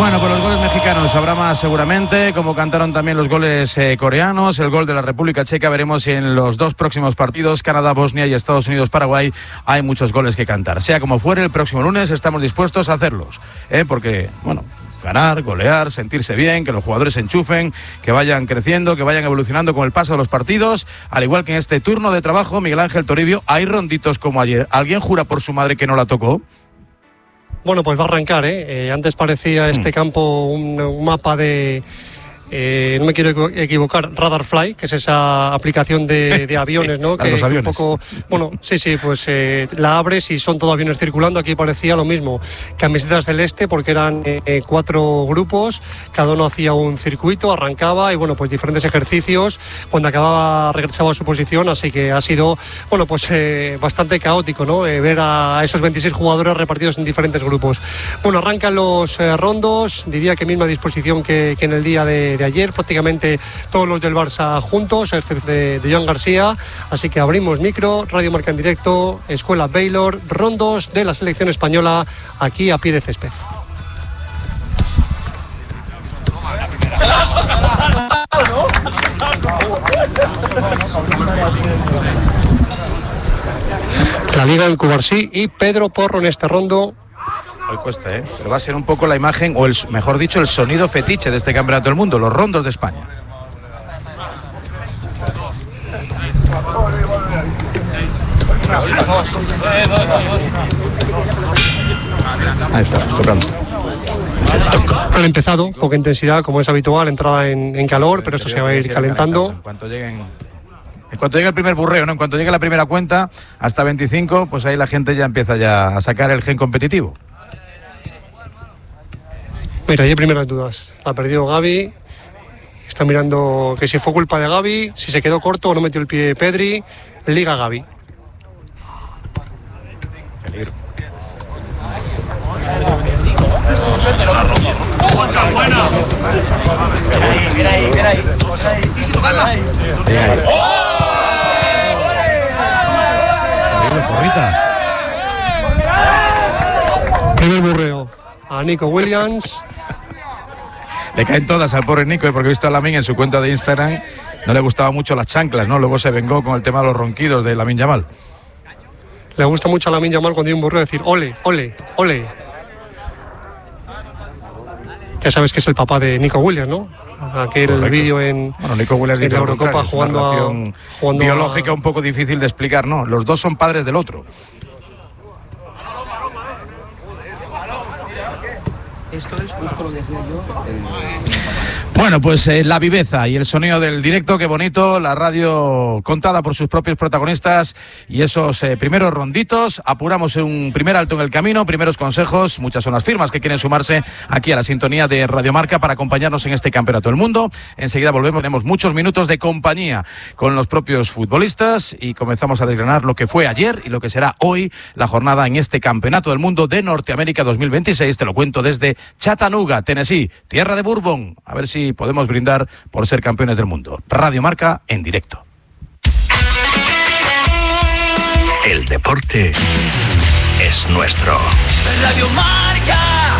Bueno, pues los goles mexicanos habrá más seguramente, como cantaron también los goles coreanos, el gol de la República Checa. Veremos si en los dos próximos partidos, Canadá, Bosnia y Estados Unidos, Paraguay, hay muchos goles que cantar. Sea como fuere, el próximo lunes estamos dispuestos a hacerlos, porque, bueno, ganar, golear, sentirse bien, que los jugadores se enchufen, que vayan creciendo, que vayan evolucionando con el paso de los partidos, al igual que en este turno de trabajo. Miguel Ángel Toribio, hay ronditos como ayer. ¿Alguien jura por su madre que no la tocó? Bueno, pues va a arrancar, antes parecía este campo un mapa de... no me quiero equivocar, Radarfly, que es esa aplicación de aviones, sí, ¿no? Que los aviones. Un poco, bueno, sí, pues la abres y son todos aviones circulando. Aquí parecía lo mismo, camisetas celeste, porque eran 4 grupos, cada uno hacía un circuito, arrancaba y bueno, pues diferentes ejercicios. Cuando acababa regresaba a su posición, así que ha sido, bueno, pues bastante caótico, ¿no? Ver a esos 26 jugadores repartidos en diferentes grupos. Bueno, arrancan los rondos, diría que misma disposición que en el día de ayer, prácticamente todos los del Barça juntos, excepto de Joan García. Así que abrimos micro, Radio Marca en directo, Escuela Baylor, rondos de la selección española aquí a pie de césped. La Liga en Cubarsí y Pedro Porro en este rondo. Hoy cuesta, pero va a ser un poco la imagen, o mejor dicho, el sonido fetiche de este Campeonato del Mundo, los rondos de España. Ahí está, tocando. Han empezado, poca intensidad, como es habitual, entrada en calor, pero esto se va a ir calentando. En cuanto llegue el primer burreo, ¿no? En cuanto llegue la primera cuenta, hasta 25, pues ahí la gente ya empieza a sacar el gen competitivo. Mira, hay primeras dudas. La ha perdido Gavi. Está mirando que si fue culpa de Gavi, si se quedó corto o no metió el pie Pedri. Liga Gavi. Peligro. Mira ahí. Porrita. Primer burreo a Nico Williams. Le caen todas al pobre Nico, porque he visto a Lamine en su cuenta de Instagram, no le gustaban mucho las chanclas, ¿no? Luego se vengó con el tema de los ronquidos de Lamine Yamal. Le gusta mucho a Lamine Yamal cuando hay un burreo decir ole, ole, ole. Ya sabes que es el papá de Nico Williams, ¿no? Aquel vídeo en Nico Williams dice la Eurocopa jugando biológica un poco difícil de explicar, ¿no? Los dos son padres del otro. Esto es justo lo que decía yo. Bueno, pues la viveza y el sonido del directo, qué bonito, la radio contada por sus propios protagonistas y esos primeros ronditos. Apuramos un primer alto en el camino, primeros consejos, muchas son las firmas que quieren sumarse aquí a la sintonía de Radio Marca para acompañarnos en este Campeonato del Mundo. Enseguida volvemos, tenemos muchos minutos de compañía con los propios futbolistas y comenzamos a desgranar lo que fue ayer y lo que será hoy la jornada en este Campeonato del Mundo de Norteamérica 2026. Te lo cuento desde Chattanooga, Tennessee, tierra de Bourbon. A ver si podemos brindar por ser campeones del mundo. Radio Marca en directo. El deporte es nuestro. Radio Marca.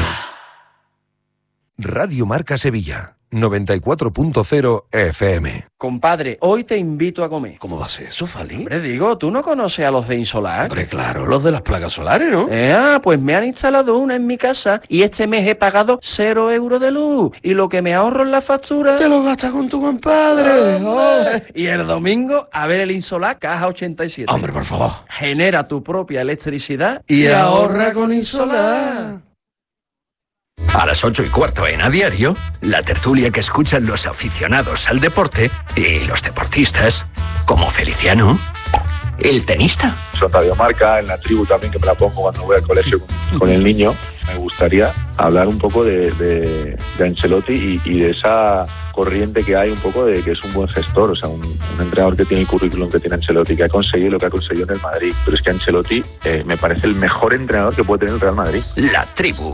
Radio Marca Sevilla, 94.0 FM. Compadre, hoy te invito a comer. ¿Cómo va a ser eso, Fali? Hombre, digo, ¿tú no conoces a los de Insolar? Hombre, claro, los de las placas solares, ¿no? Pues me han instalado una en mi casa y este mes he pagado 0 euros de luz. Y lo que me ahorro en la factura... ¡Te lo gastas con tu compadre! ¡Oh! Y el domingo, a ver el Insolar Caja 87. Hombre, por favor. Genera tu propia electricidad y ahorra con Insolar. A las 8:15 en A Diario, la tertulia que escuchan los aficionados al deporte y los deportistas, como Feliciano, el tenista. Son Radio Marca, en la tribu también, que me la pongo cuando voy al colegio con el niño. Me gustaría hablar un poco de Ancelotti y de esa corriente que hay un poco de que es un buen gestor, o sea, un entrenador que tiene el currículum que tiene Ancelotti, que ha conseguido lo que ha conseguido en el Madrid. Pero es que Ancelotti me parece el mejor entrenador que puede tener el Real Madrid. La tribu.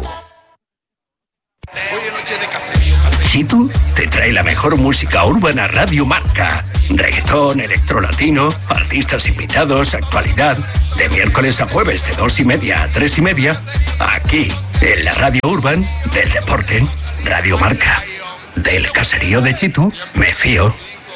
Chitu te trae la mejor música urbana Radio Marca. Reggaetón, electrolatino, artistas invitados, actualidad. De miércoles a jueves de 2:30 a 3:30. Aquí, En la radio urban, del deporte, Radio Marca. Del caserío de Chitu, me fío.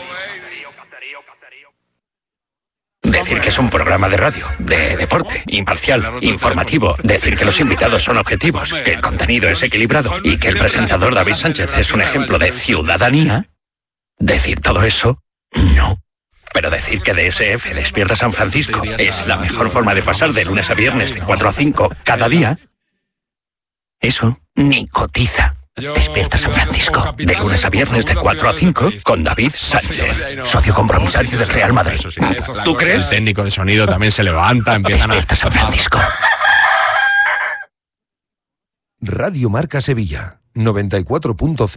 Decir que es un programa de radio, de deporte, imparcial, informativo. Decir que los invitados son objetivos, que el contenido es equilibrado y que el presentador David Sánchez es un ejemplo de ciudadanía. Decir todo eso, no. Pero decir que DSF Despierta San Francisco es la mejor forma de pasar de lunes a viernes de 4 a 5 cada día, eso ni cotiza. Despierta San Francisco, de lunes a viernes de 4 a 5 con David Sánchez, socio compromisario del Real Madrid. ¿Tú crees? El técnico de sonido también se levanta, empiezan Despierta San Francisco. Radio Marca Sevilla, 94.0.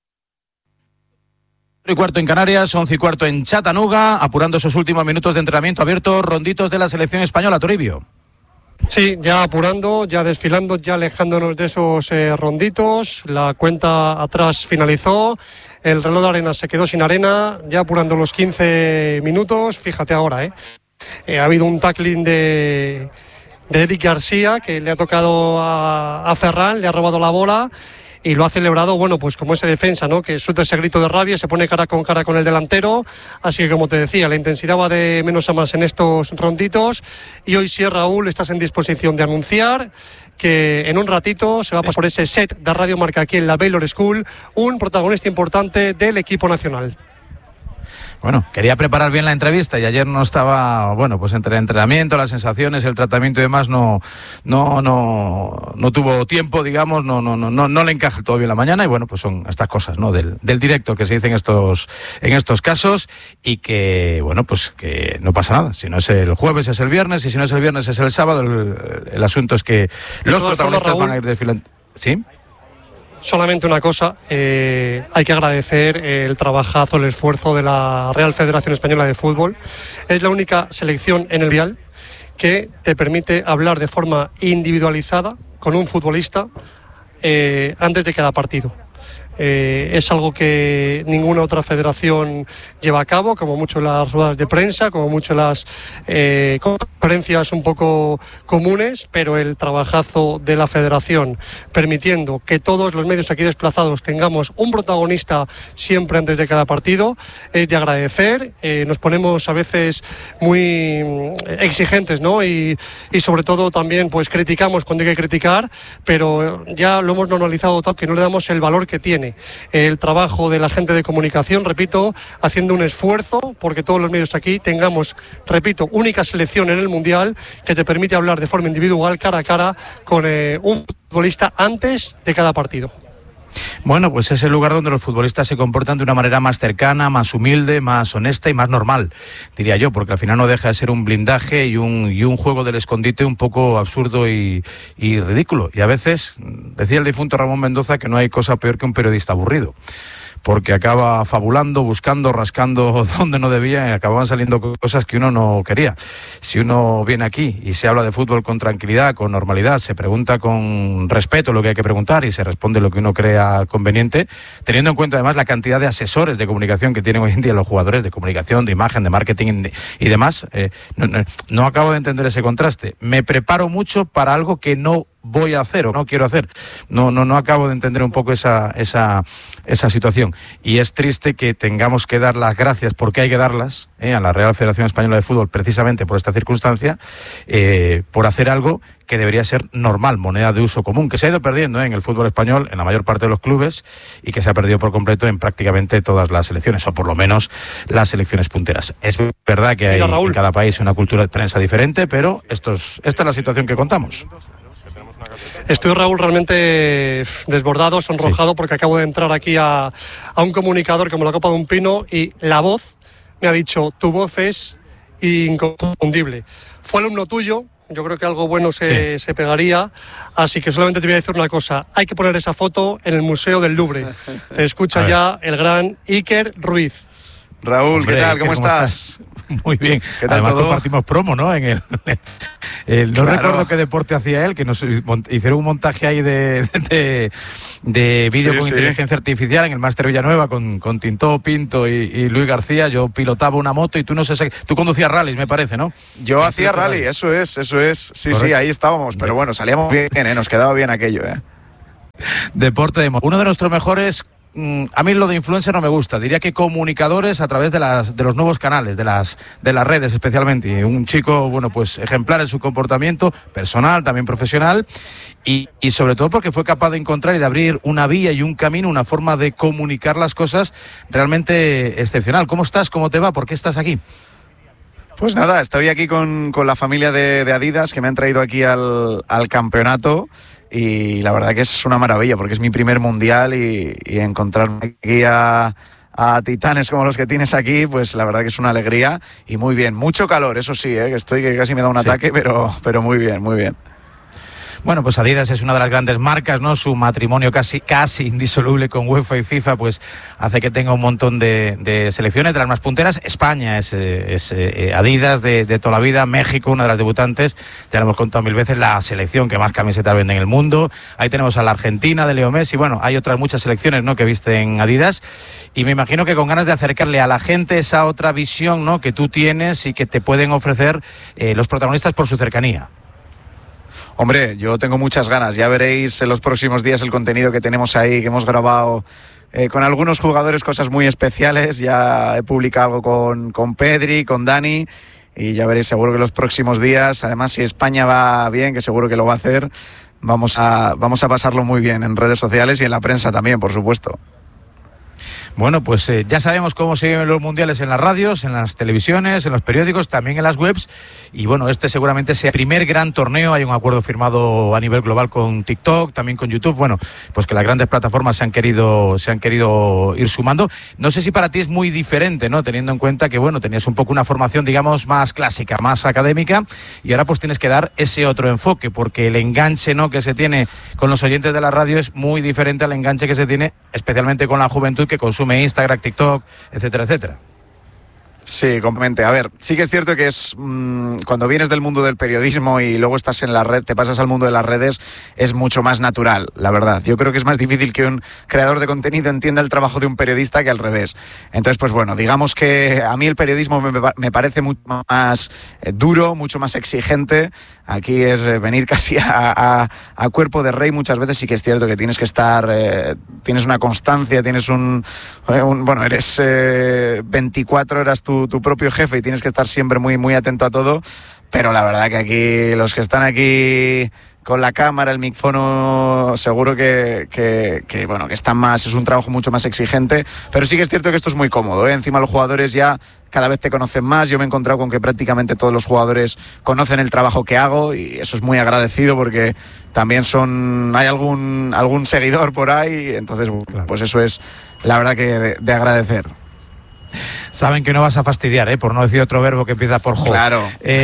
Y cuarto en Canarias, 11:15 en Chattanooga, apurando esos últimos minutos de entrenamiento abierto, ronditos de la selección española, Toribio. Sí, ya apurando, ya desfilando, ya alejándonos de esos ronditos. La cuenta atrás finalizó, el reloj de arena se quedó sin arena, ya apurando los 15 minutos. Fíjate ahora, ha habido un tackling de Eric García, que le ha tocado a Ferran, le ha robado la bola y lo ha celebrado, bueno, pues como ese defensa, ¿no?, que suelta ese grito de rabia, se pone cara con el delantero. Así que, como te decía, la intensidad va de menos a más en estos ronditos. Y hoy sí, Raúl, estás en disposición de anunciar que en un ratito se va a pasar por ese set de Radio Marca aquí en la Baylor School, un protagonista importante del equipo nacional. Bueno, quería preparar bien la entrevista y ayer no estaba, bueno, pues entre el entrenamiento, las sensaciones, el tratamiento y demás, no tuvo tiempo, digamos, no le encaja todo bien la mañana. Y bueno, pues son estas cosas, ¿no?, del directo que se dice en estos casos, y que, bueno, pues que no pasa nada. Si no es el jueves, es el viernes, y si no es el viernes, es el sábado. El asunto es que los protagonistas van a ir desfilando. ¿Sí? Solamente una cosa, hay que agradecer el trabajazo, el esfuerzo de la Real Federación Española de Fútbol. Es la única selección en el Mundial que te permite hablar de forma individualizada con un futbolista antes de cada partido. Es algo que ninguna otra federación lleva a cabo, como mucho las ruedas de prensa, como mucho las conferencias un poco comunes, pero el trabajazo de la federación permitiendo que todos los medios aquí desplazados tengamos un protagonista siempre antes de cada partido es de agradecer. Nos ponemos a veces muy exigentes, ¿no? Y sobre todo también pues criticamos cuando hay que criticar, pero ya lo hemos normalizado tanto que no le damos el valor que tiene. El trabajo de la gente de comunicación, repito, haciendo un esfuerzo porque todos los medios aquí tengamos, repito, única selección en el Mundial que te permite hablar de forma individual, cara a cara, con un futbolista antes de cada partido. Bueno, pues es el lugar donde los futbolistas se comportan de una manera más cercana, más humilde, más honesta y más normal, diría yo, porque al final no deja de ser un blindaje y un juego del escondite un poco absurdo y ridículo. Y a veces, decía el difunto Ramón Mendoza, que no hay cosa peor que un periodista aburrido, porque acaba fabulando, buscando, rascando donde no debía, y acababan saliendo cosas que uno no quería. Si uno viene aquí y se habla de fútbol con tranquilidad, con normalidad, se pregunta con respeto lo que hay que preguntar y se responde lo que uno crea conveniente, teniendo en cuenta además la cantidad de asesores de comunicación que tienen hoy en día los jugadores, de comunicación, de imagen, de marketing y demás, no acabo de entender ese contraste. Me preparo mucho para algo que no voy a hacer o no quiero hacer. No acabo de entender un poco esa situación. Y es triste que tengamos que dar las gracias, porque hay que darlas, a la Real Federación Española de Fútbol, precisamente por esta circunstancia, por hacer algo que debería ser normal, moneda de uso común, que se ha ido perdiendo en el fútbol español, en la mayor parte de los clubes, y que se ha perdido por completo en prácticamente todas las selecciones, o por lo menos las selecciones punteras. Es verdad que hay en cada país una cultura de prensa diferente, pero esta es la situación que contamos. Estoy, Raúl, realmente desbordado, sonrojado, porque acabo de entrar aquí a un comunicador como la copa de un pino y la voz me ha dicho: tu voz es inconfundible. Fue alumno tuyo, yo creo que algo bueno se pegaría, así que solamente te voy a decir una cosa: hay que poner esa foto en el Museo del Louvre. Te escucha ya el gran Iker Ruiz. Raúl, ¿qué tal? ¿Cómo estás? Muy bien. ¿Qué tal Además todo? compartimos promo, ¿no? No Claro. recuerdo qué deporte hacía él, que nos hicieron un montaje ahí de vídeo Sí, con sí. inteligencia artificial en el Máster Villanueva con Tintó, Pinto y Luis García. Yo pilotaba una moto y tú no sé, tú conducías rallies, me parece, ¿no? Yo hacía rally, eso es. Sí, Correcto. sí, ahí estábamos. Pero bueno, salíamos bien, nos quedaba bien aquello, Deporte de moto. Uno de nuestros mejores, a mí lo de influencer no me gusta, diría que comunicadores a través de los nuevos canales, de las redes especialmente. Y un chico, bueno, pues ejemplar en su comportamiento personal, también profesional, y sobre todo porque fue capaz de encontrar y de abrir una vía y un camino, una forma de comunicar las cosas realmente excepcional. ¿Cómo estás? ¿Cómo te va? ¿Por qué estás aquí? Pues nada, estoy aquí con la familia de Adidas, que me han traído aquí al campeonato. Y la verdad que es una maravilla, porque es mi primer mundial y encontrarme aquí a titanes como los que tienes aquí, pues la verdad que es una alegría. Y muy bien, mucho calor, eso sí, que casi me da un ataque, pero muy bien, muy bien. Bueno, pues Adidas es una de las grandes marcas, ¿no? Su matrimonio casi indisoluble con UEFA y FIFA, pues hace que tenga un montón de selecciones, de las más punteras. España es Adidas de toda la vida. México, una de las debutantes, ya lo hemos contado 1000 veces, la selección que más camisetas vende en el mundo. Ahí tenemos a la Argentina de Leo Messi. Bueno, hay otras muchas selecciones, ¿no?, que visten Adidas. Y me imagino que con ganas de acercarle a la gente esa otra visión, ¿no?, que tú tienes y que te pueden ofrecer los protagonistas por su cercanía. Hombre, yo tengo muchas ganas. Ya veréis en los próximos días el contenido que tenemos ahí, que hemos grabado con algunos jugadores, cosas muy especiales. Ya he publicado algo con Pedri, con Dani, y ya veréis seguro que los próximos días, además si España va bien, que seguro que lo va a hacer, vamos a pasarlo muy bien en redes sociales y en la prensa también, por supuesto. Bueno, pues ya sabemos cómo se viven los mundiales en las radios, en las televisiones, en los periódicos, también en las webs. Y bueno, este seguramente sea el primer gran torneo. Hay un acuerdo firmado a nivel global con TikTok, también con YouTube. Bueno, pues que las grandes plataformas se han querido ir sumando. No sé si para ti es muy diferente, ¿no?, teniendo en cuenta que, bueno, tenías un poco una formación, digamos, más clásica, más académica, y ahora pues tienes que dar ese otro enfoque, porque el enganche, ¿no?, que se tiene con los oyentes de la radio es muy diferente al enganche que se tiene especialmente con la juventud que consume Instagram, TikTok, etcétera, etcétera. Sí, completamente. A ver, sí que es cierto que es cuando vienes del mundo del periodismo y luego estás en la red, te pasas al mundo de las redes, es mucho más natural, la verdad. Yo creo que es más difícil que un creador de contenido entienda el trabajo de un periodista que al revés. Entonces, pues bueno, digamos que a mí el periodismo me parece mucho más duro, mucho más exigente. Aquí es venir casi a cuerpo de rey muchas veces. Sí que es cierto que tienes que estar, tienes una constancia, tienes bueno, eres 24 horas tu propio jefe y tienes que estar siempre muy, muy atento a todo. Pero la verdad que aquí, los que están aquí con la cámara, el micrófono, seguro que bueno, que están más, es un trabajo mucho más exigente, pero sí que es cierto que esto es muy cómodo, ¿eh? Encima los jugadores ya cada vez te conocen más. Yo me he encontrado con que prácticamente todos los jugadores conocen el trabajo que hago y eso es muy agradecido, porque también hay algún seguidor por ahí, entonces claro, pues eso es la verdad que de agradecer. Saben que no vas a fastidiar, por no decir otro verbo que empieza por jo. Claro.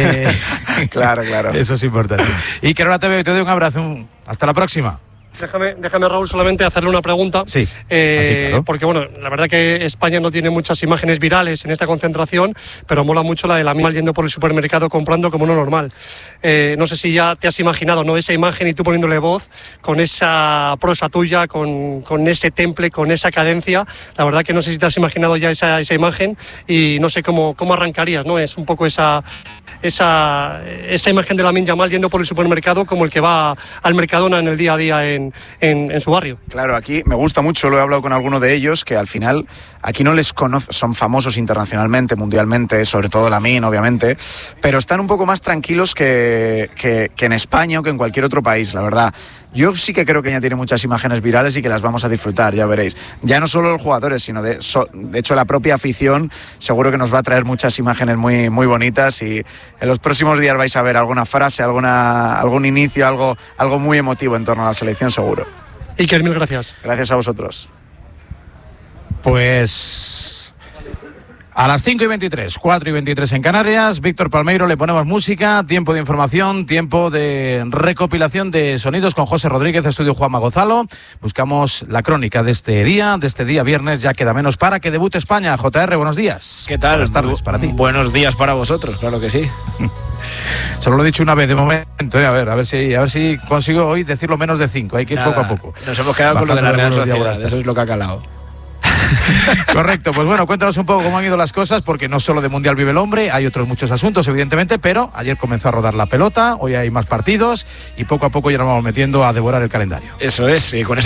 Claro. Eso es importante. Y que ahora te veo y te doy un abrazo. Hasta la próxima. Déjame, Raúl, solamente hacerle una pregunta. Sí, claro. Porque, bueno, la verdad que España no tiene muchas imágenes virales en esta concentración, pero mola mucho la de la misma yendo por el supermercado comprando como uno normal. No sé si ya te has imaginado, ¿no?, esa imagen y tú poniéndole voz con esa prosa tuya, con ese temple, con esa cadencia. La verdad que no sé si te has imaginado ya esa imagen y no sé cómo arrancarías, ¿no? Es un poco esa imagen de Lamine Yamal yendo por el supermercado como el que va al Mercadona en el día a día en su barrio. Claro, aquí me gusta mucho, lo he hablado con alguno de ellos, que al final aquí no les conocen, son famosos internacionalmente, mundialmente, sobre todo Lamine, obviamente, pero están un poco más tranquilos que en España o que en cualquier otro país, la verdad. Yo sí que creo que ya tiene muchas imágenes virales y que las vamos a disfrutar, ya veréis. Ya no solo los jugadores, sino de hecho la propia afición seguro que nos va a traer muchas imágenes muy, muy bonitas, y en los próximos días vais a ver alguna frase, algún inicio, algo muy emotivo en torno a la selección, seguro. Iker, mil gracias. Gracias a vosotros. Pues A las 5:23, 4:23 en Canarias, Víctor Palmeiro, le ponemos música, tiempo de información, tiempo de recopilación de sonidos con José Rodríguez, estudio Juanma Gonzalo. Buscamos la crónica de este día viernes, ya queda menos para que debute España. JR, buenos días. ¿Qué tal? Buenas tardes para ti. Buenos días para vosotros, claro que sí. Solo lo he dicho una vez de momento, a ver si consigo hoy decirlo menos de 5, hay que ir poco a poco. Nos hemos quedado con lo de la Real Sociedad, eso es lo que ha calado. Correcto, pues bueno, cuéntanos un poco cómo han ido las cosas, porque no solo de Mundial vive el hombre, hay otros muchos asuntos, evidentemente, pero ayer comenzó a rodar la pelota, hoy hay más partidos y poco a poco ya nos vamos metiendo a devorar el calendario. Eso es, y con